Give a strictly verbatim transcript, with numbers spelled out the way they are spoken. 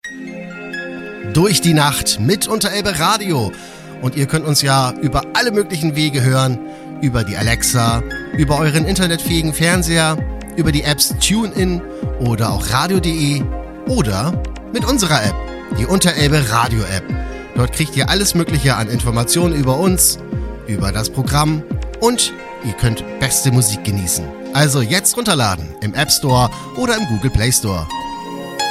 Durch die Nacht mit Unterelbe Radio. Und ihr könnt uns ja über alle möglichen Wege hören. Über die Alexa, über euren internetfähigen Fernseher, über die Apps TuneIn oder auch radio punkt de oder mit unserer App, die Unterelbe Radio App. Dort kriegt ihr alles Mögliche an Informationen über uns, über das Programm und ihr könnt beste Musik genießen. Also jetzt runterladen im App Store oder im Google Play Store.